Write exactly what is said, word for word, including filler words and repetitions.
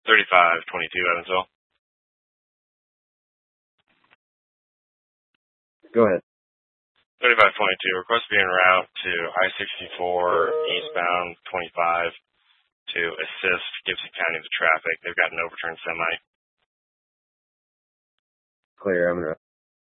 thirty-five twenty-two, Evansville. Go ahead. thirty-five twenty-two, request to be en route to I sixty-four eastbound twenty-five to assist Gibson County with traffic. They've got an overturned semi. Clear, I'm going to